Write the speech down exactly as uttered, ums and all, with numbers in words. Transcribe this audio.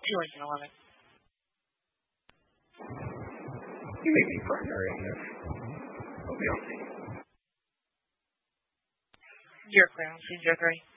two hundred eleven. You may be primary on this. I'll be on. You're clear on C zero three.